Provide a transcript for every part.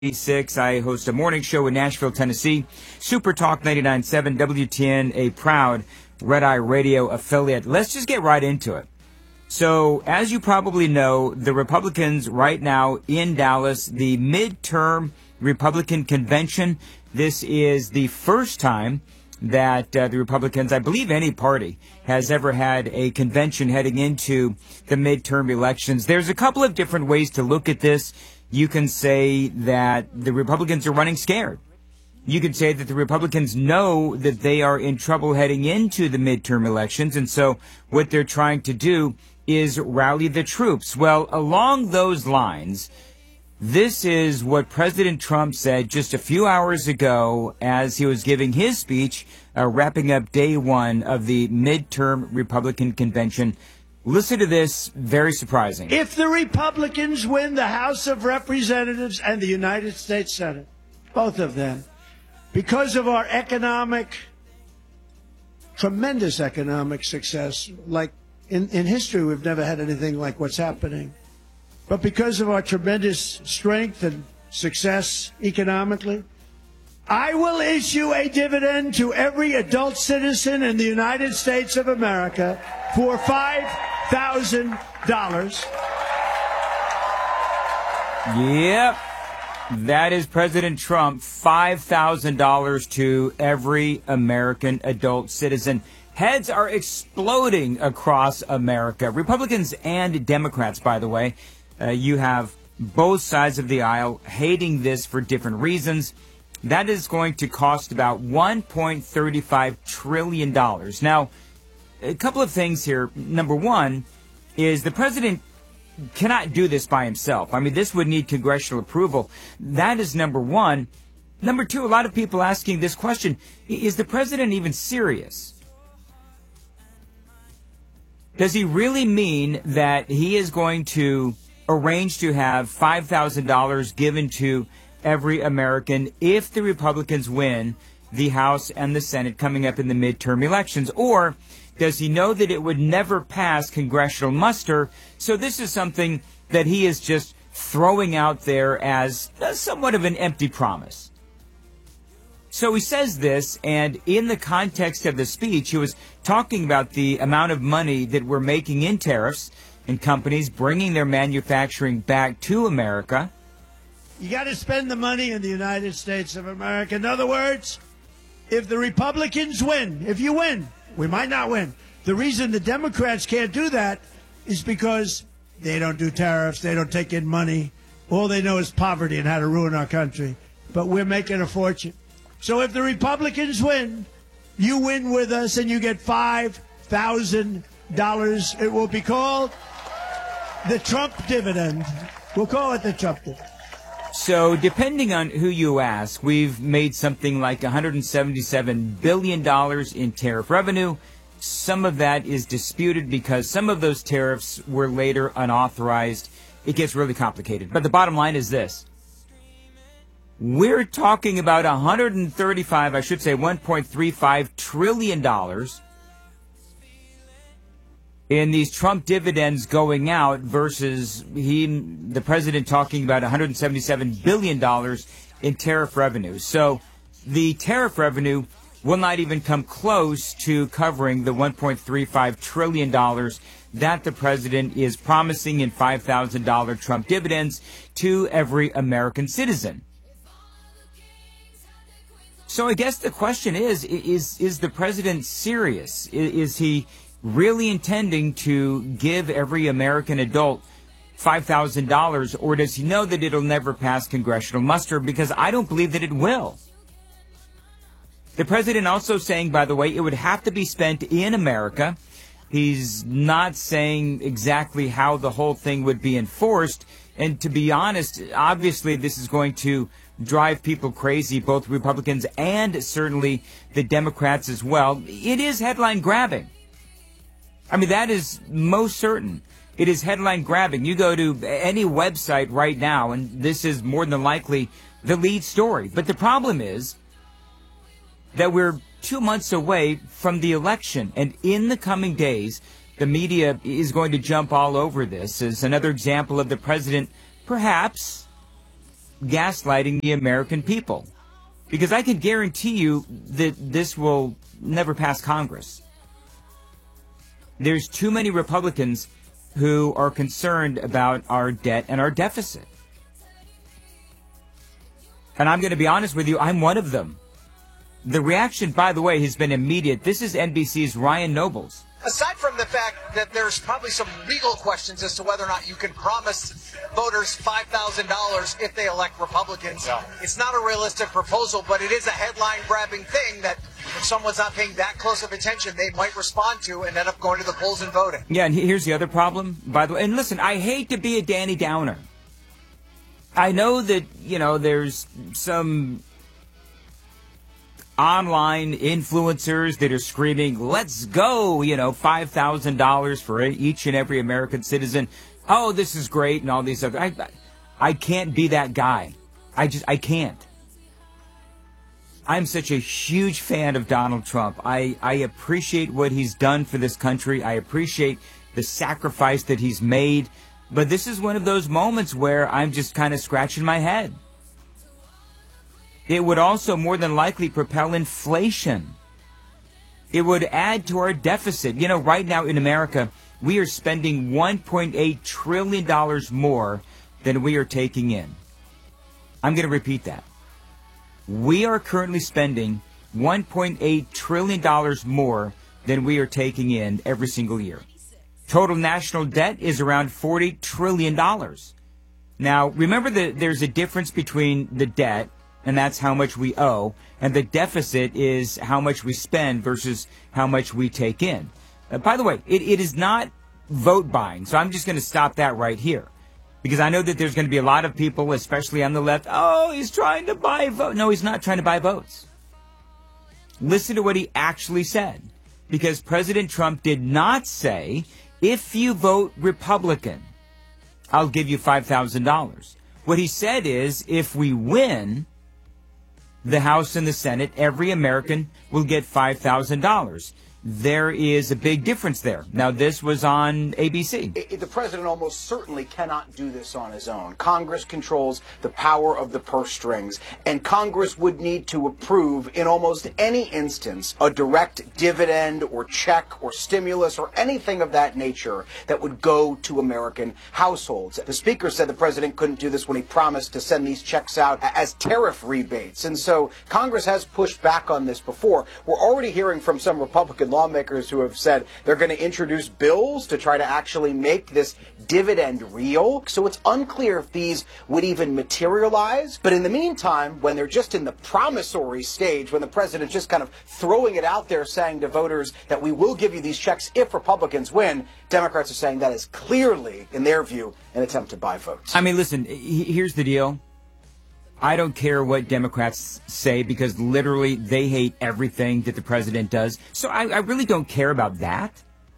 6. I host a morning show in Nashville, Tennessee. Super Talk 99.7 WTN, a proud Red Eye Radio affiliate. Let's just get right into it. So, as you probably know, the Republicans right now in Dallas, the midterm Republican convention. This is the first time that the Republicans, I believe any party, has ever had a convention heading into the midterm elections. There's a couple of different ways to look at this. You can say that the Republicans are running scared. You could say that the Republicans know that they are in trouble heading into the midterm elections, and so what they're trying to do is rally the troops. Well, along those lines, this is what President Trump said just a few hours ago as he was giving his speech, wrapping up day one of the midterm Republican convention. Listen to this, very surprising. If the Republicans win the House of Representatives and the United States Senate, both of them, because of our tremendous economic success, like in history, we've never had anything like what's happening. But because of our tremendous strength and success economically, I will issue a dividend to every adult citizen in the United States of America for $5,000. Yep, that is President Trump, $5,000 to every American adult citizen. Heads are exploding across America. Republicans and Democrats, by the way. You have both sides of the aisle hating this for different reasons. That is going to cost about $1.35 trillion. Now, a couple of things here. Number one is the president cannot do this by himself. I mean, this would need congressional approval. That is number one. Number two, a lot of people asking this question, is the president even serious? Does he really mean that he is going to arrange to have $5,000 given to every American if the Republicans win the House and the Senate coming up in the midterm elections? Or does he know that it would never pass congressional muster? So this is something that he is just throwing out there as somewhat of an empty promise. So he says this, and in the context of the speech, he was talking about the amount of money that we're making in tariffs and companies bringing their manufacturing back to America. You got to spend the money in the United States of America. In other words, if the Republicans win, if you win, we might not win. The reason the Democrats can't do that is because they don't do tariffs, they don't take in money. All they know is poverty and how to ruin our country. But we're making a fortune. So if the Republicans win, you win with us and you get $5,000. It will be called the Trump dividend. We'll call it the Trump dividend. So depending on who you ask, we've made something like $177 billion in tariff revenue. Some of that is disputed because some of those tariffs were later unauthorized. It gets really complicated. But the bottom line is this. We're talking about $1.35 trillion in these Trump dividends going out versus the president talking about $177 billion in tariff revenue. So the tariff revenue will not even come close to covering the $1.35 trillion that the president is promising in $5,000 Trump dividends to every American citizen. So I guess the question is the president serious? Is he really intending to give every American adult $5,000, or does he know that it'll never pass congressional muster? Because I don't believe that it will. The president also saying, by the way, it would have to be spent in America. He's not saying exactly how the whole thing would be enforced. And to be honest, obviously this is going to drive people crazy, both Republicans and certainly the Democrats as well. It is headline grabbing. I mean, that is most certain. It is headline grabbing. You go to any website right now, and this is more than likely the lead story. But the problem is that we're 2 months away from the election. And in the coming days, the media is going to jump all over this as another example of the president perhaps gaslighting the American people. Because I can guarantee you that this will never pass Congress. There's too many Republicans who are concerned about our debt and our deficit. And I'm going to be honest with you, I'm one of them. The reaction, by the way, has been immediate. This is NBC's Ryan Nobles. Aside from the fact that there's probably some legal questions as to whether or not you can promise voters $5,000 if they elect Republicans, it's not a realistic proposal, but it is a headline-grabbing thing that if someone's not paying that close of attention, they might respond to and end up going to the polls and voting. Yeah, and here's the other problem, by the way. And listen, I hate to be a Danny Downer. I know that, there's some online influencers that are screaming, let's go, $5,000 for each and every American citizen. Oh, this is great, and all these other. I can't be that guy. I can't. I'm such a huge fan of Donald Trump. I appreciate what he's done for this country. I appreciate the sacrifice that he's made. But this is one of those moments where I'm just kind of scratching my head. It would also more than likely propel inflation. It would add to our deficit. Right now in America, we are spending $1.8 trillion more than we are taking in. I'm going to repeat that. We are currently spending $1.8 trillion more than we are taking in every single year. Total national debt is around $40 trillion. Now, remember that there's a difference between the debt, and that's how much we owe, and the deficit is how much we spend versus how much we take in. By the way, it is not vote buying, so I'm just going to stop that right here. Because I know that there's going to be a lot of people, especially on the left, oh, he's trying to buy votes. No, he's not trying to buy votes. Listen to what he actually said. Because President Trump did not say, if you vote Republican, I'll give you $5,000. What he said is, if we win the House and the Senate, every American will get $5,000. There is a big difference there. Now, this was on ABC. The president almost certainly cannot do this on his own. Congress controls the power of the purse strings, and Congress would need to approve, in almost any instance, a direct dividend or check or stimulus or anything of that nature that would go to American households. The speaker said the president couldn't do this when he promised to send these checks out as tariff rebates. And so Congress has pushed back on this before. We're already hearing from some Republican lawmakers who have said they're going to introduce bills to try to actually make this dividend real. So it's unclear if these would even materialize. But in the meantime, when they're just in the promissory stage, when the president's just kind of throwing it out there saying to voters that we will give you these checks if Republicans win, Democrats are saying that is clearly, in their view, an attempt to buy votes. I mean, listen, here's the deal. I don't care what Democrats say because literally they hate everything that the president does. So I really don't care about that.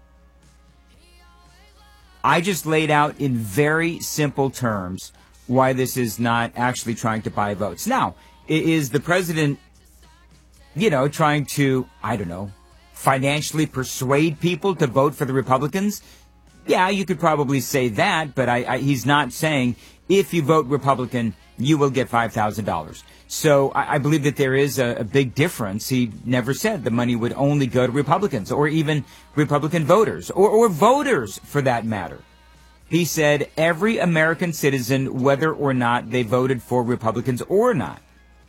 I just laid out in very simple terms why this is not actually trying to buy votes. Now, is the president, trying to, financially persuade people to vote for the Republicans? Yeah, you could probably say that, but he's not saying if you vote Republican, you will get $5,000. So I believe that there is a big difference. He never said the money would only go to Republicans or even Republican voters or voters for that matter. He said every American citizen, whether or not they voted for Republicans or not.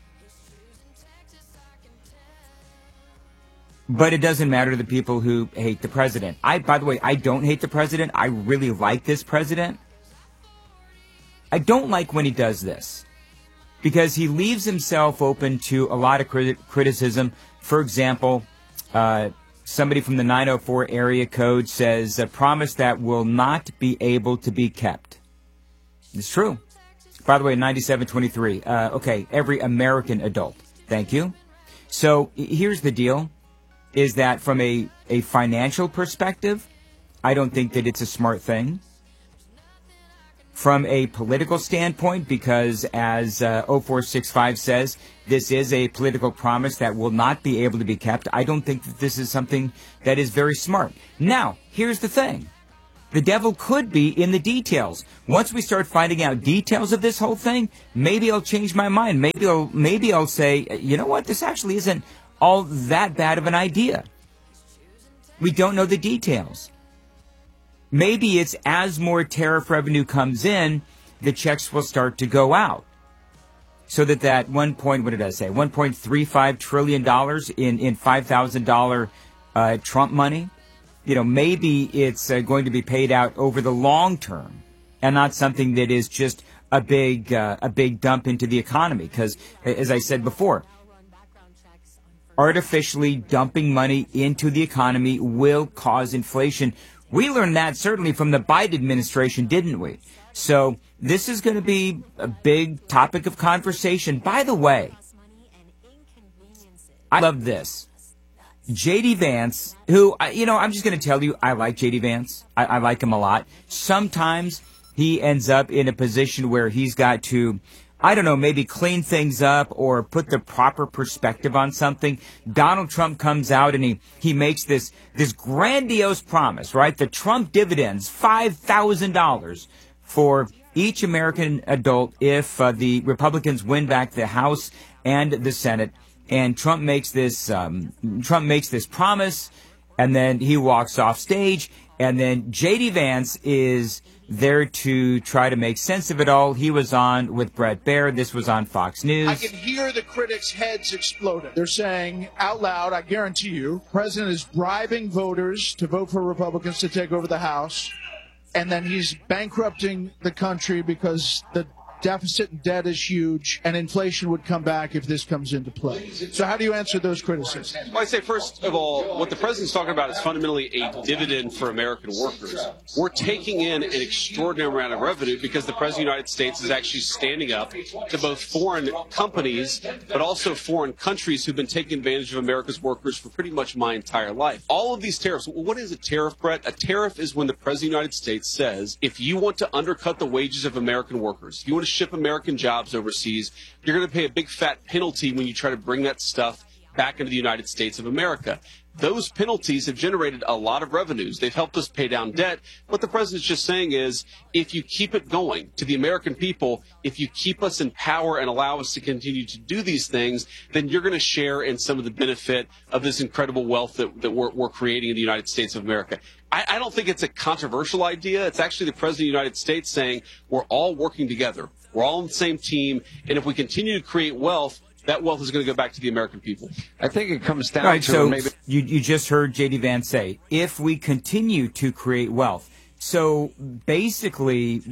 But it doesn't matter to the people who hate the president. By the way, I don't hate the president. I really like this president. I don't like when he does this because he leaves himself open to a lot of criticism. For example, somebody from the 904 area code says a promise that will not be able to be kept. It's true. By the way, 9723. Okay, every American adult. Thank you. So here's the deal, is that from a financial perspective, I don't think that it's a smart thing. From a political standpoint, because as 0465 says, this is a political promise that will not be able to be kept. I don't think that this is something that is very smart. Now, here's the thing. The devil could be in the details. Once we start finding out details of this whole thing, maybe I'll change my mind. Maybe I'll say, you know what, this actually isn't all that bad of an idea. We don't know the details. Maybe it's as more tariff revenue comes in, the checks will start to go out. So that $1.35 trillion in $5,000 Trump money, maybe it's going to be paid out over the long term and not something that is just a big dump into the economy. Because, as I said before, artificially dumping money into the economy will cause inflation. We learned that certainly from the Biden administration, didn't we? So this is going to be a big topic of conversation. By the way, I love this. J.D. Vance, who, I'm just going to tell you, I like J.D. Vance. I like him a lot. Sometimes he ends up in a position where he's got to, maybe clean things up or put the proper perspective on something. Donald Trump comes out and he makes this grandiose promise, right? The Trump dividends, $5,000 for each American adult if the Republicans win back the House and the Senate. And Trump makes this promise, and then he walks off stage, and then J.D. Vance is there to try to make sense of it all. He was on with Bret Baier. This was on Fox News. I can hear the critics' heads exploding. They're saying out loud, I guarantee you, the president is bribing voters to vote for Republicans to take over the House, and then he's bankrupting the country because the deficit and debt is huge, and inflation would come back if this comes into play. So how do you answer those criticisms? Well, I say, first of all, what the president's talking about is fundamentally a dividend for American workers. We're taking in an extraordinary amount of revenue because the president of the United States is actually standing up to both foreign companies, but also foreign countries who've been taking advantage of America's workers for pretty much my entire life. All of these tariffs, what is a tariff, Brett? A tariff is when the president of the United States says, if you want to undercut the wages of American workers, if you want to ship American jobs overseas, you're going to pay a big fat penalty when you try to bring that stuff back into the United States of America. Those penalties have generated a lot of revenues. They've helped us pay down debt. What the president's just saying is, if you keep it going to the American people, if you keep us in power and allow us to continue to do these things, then you're going to share in some of the benefit of this incredible wealth that we're creating in the United States of America. I don't think it's a controversial idea. It's actually the president of the United States saying we're all working together. We're all on the same team. And if we continue to create wealth, that wealth is going to go back to the American people. I think it comes down to... So maybe you just heard J.D. Vance say, if we continue to create wealth. So basically,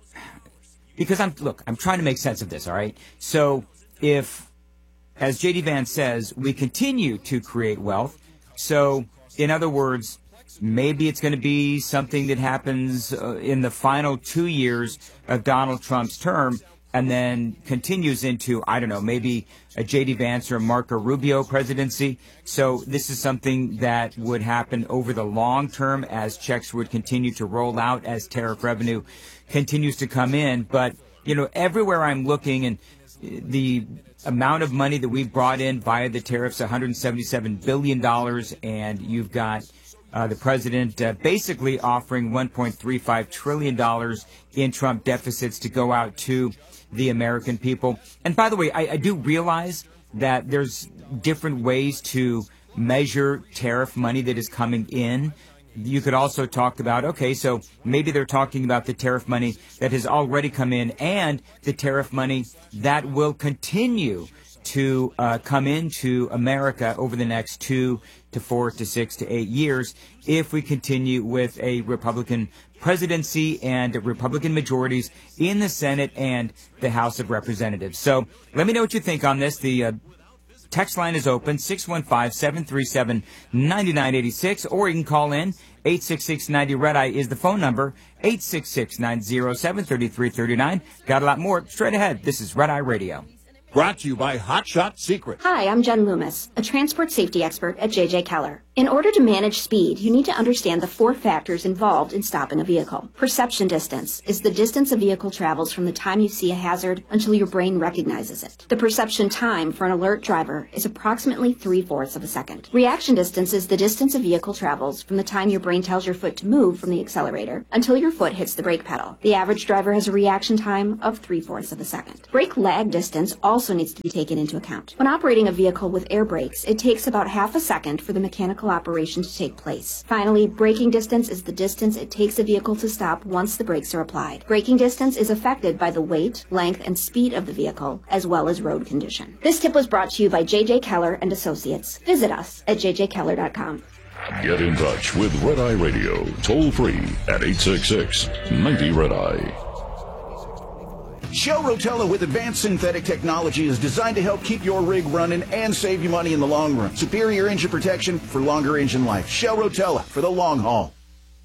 because I'm trying to make sense of this, all right? So if, as J.D. Vance says, we continue to create wealth, so in other words, maybe it's going to be something that happens in the final 2 years of Donald Trump's term and then continues into, maybe a J.D. Vance or a Marco Rubio presidency. So this is something that would happen over the long term as checks would continue to roll out, as tariff revenue continues to come in. But, everywhere I'm looking, and the amount of money that we brought in via the tariffs, $177 billion, and you've got the president basically offering $1.35 trillion in Trump deficits to go out to the American people. And by the way, I do realize that there's different ways to measure tariff money that is coming in. You could also talk about, okay, so maybe they're talking about the tariff money that has already come in and the tariff money that will continue to come into America over the next 2 to 4 to 6 to 8 years if we continue with a Republican presidency and Republican majorities in the Senate and the House of Representatives. So let me know what you think on this. The text line is open, 615-737-9986, or you can call in. 866-90-RED-EYE is the phone number, 866-907-3339. Got a lot more straight ahead. This is Red Eye Radio. Brought to you by Hot Shot Secret. Hi, I'm Jen Loomis, a transport safety expert at J.J. Keller. In order to manage speed, you need to understand the 4 factors involved in stopping a vehicle. Perception distance is the distance a vehicle travels from the time you see a hazard until your brain recognizes it. The perception time for an alert driver is approximately 3/4 of a second. Reaction distance is the distance a vehicle travels from the time your brain tells your foot to move from the accelerator until your foot hits the brake pedal. The average driver has a reaction time of 3/4 of a second. Brake lag distance also needs to be taken into account. When operating a vehicle with air brakes, it takes about half a second for the mechanical operation to take place. Finally, braking distance is the distance it takes a vehicle to stop once the brakes are applied. Braking distance is affected by the weight, length, and speed of the vehicle, as well as road condition. This tip was brought to you by J.J. Keller and Associates. Visit us at jjkeller.com. Get in touch with Red Eye Radio, toll free at 866-90-RED-EYE. Shell Rotella with advanced synthetic technology is designed to help keep your rig running and save you money in the long run. Superior engine protection for longer engine life. Shell Rotella for the long haul.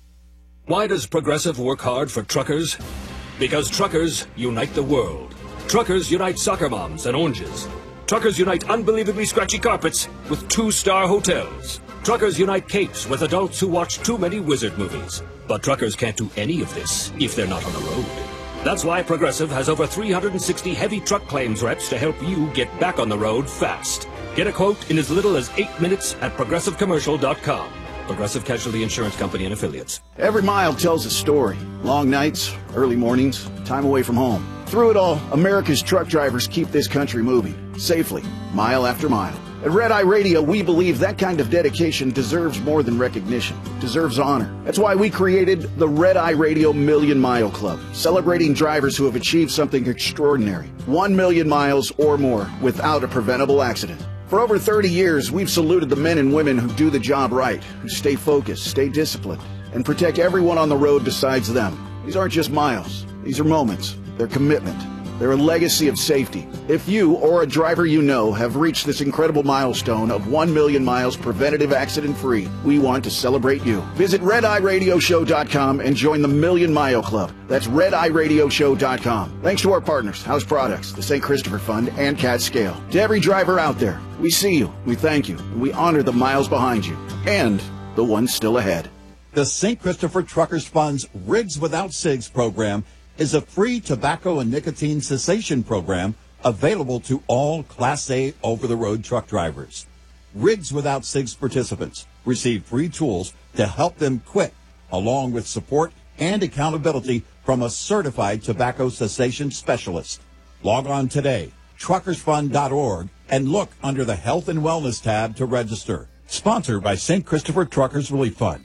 Why does Progressive work hard for truckers? Because truckers unite the world. Truckers unite soccer moms and oranges. Truckers unite unbelievably scratchy carpets with 2-star hotels. Truckers unite capes with adults who watch too many wizard movies. But truckers can't do any of this if they're not on the road. That's why Progressive has over 360 heavy truck claims reps to help you get back on the road fast. Get a quote in as little as 8 minutes at progressivecommercial.com. Progressive Casualty Insurance Company and Affiliates. Every mile tells a story. Long nights, early mornings, time away from home. Through it all, America's truck drivers keep this country moving, safely, mile after mile. At Red Eye Radio, we believe that kind of dedication deserves more than recognition, deserves honor. That's why we created the Red Eye Radio Million Mile Club, celebrating drivers who have achieved something extraordinary. 1 million miles or more without a preventable accident. For over 30 years, we've saluted the men and women who do the job right, who stay focused, stay disciplined, and protect everyone on the road besides them. These aren't just miles. These are moments. They're commitment. They're a legacy of safety. If you or a driver you know have reached this incredible milestone of 1 million miles preventative accident-free, we want to celebrate you. Visit RedEyeRadioShow.com and join the Million Mile Club. That's RedEyeRadioShow.com. Thanks to our partners, House Products, the St. Christopher Fund, and Cat Scale. To every driver out there, we see you, we thank you, and we honor the miles behind you, and the ones still ahead. The St. Christopher Truckers Fund's Rigs Without Cigs program is a free tobacco and nicotine cessation program available to all Class A over-the-road truck drivers. Rigs Without Cigs participants receive free tools to help them quit, along with support and accountability from a certified tobacco cessation specialist. Log on today, truckersfund.org, and look under the Health and Wellness tab to register. Sponsored by St. Christopher Truckers Relief Fund.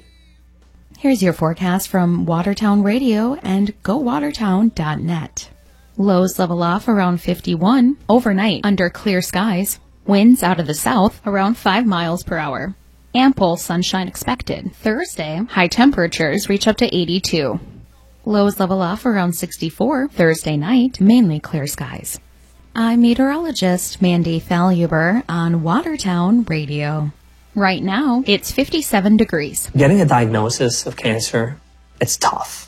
Here's your forecast from Watertown Radio and GoWatertown.net. Lows level off around 51. Overnight, under clear skies. Winds out of the south around 5 miles per hour. Ample sunshine expected. Thursday, high temperatures reach up to 82. Lows level off around 64. Thursday night, mainly clear skies. I'm meteorologist Mandy Faluber on Watertown Radio. Right now, it's 57 degrees. Getting a diagnosis of cancer, it's tough.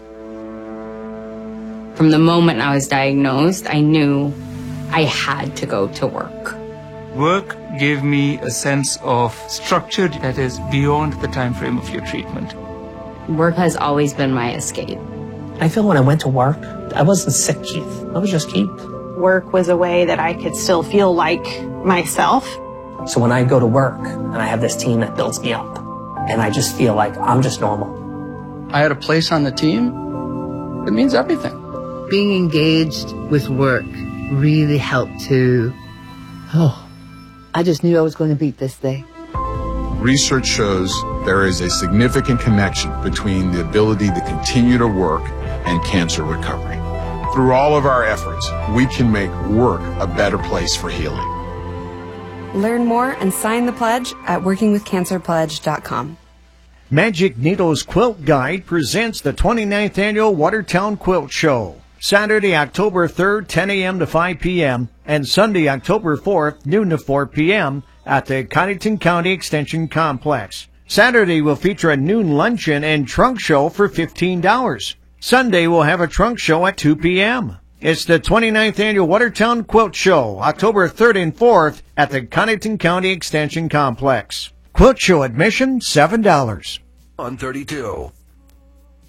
From the moment I was diagnosed, I knew I had to go to work. Work gave me a sense of structure that is beyond the time frame of your treatment. Work has always been my escape. I feel when I went to work, I wasn't sick, Keith. I was just Keith. Work was a way that I could still feel like myself. So when I go to work and I have this team that builds me up, and I just feel like I'm just normal. I had a place on the team. It means everything. Being engaged with work really helped to, I just knew I was going to beat this thing. Research shows there is a significant connection between the ability to continue to work and cancer recovery. Through all of our efforts, we can make work a better place for healing. Learn more and sign the pledge at workingwithcancerpledge.com. Magic Needles Quilt Guide presents the 29th Annual Watertown Quilt Show. Saturday, October 3rd, 10 a.m. to 5 p.m. and Sunday, October 4th, noon to 4 p.m. at the Cottington County Extension Complex. Saturday will feature a noon luncheon and trunk show for $15. Sunday will have a trunk show at 2 p.m. It's the 29th Annual Watertown Quilt Show, October 3rd and 4th at the Connington County Extension Complex. Quilt Show admission, $7. On 32.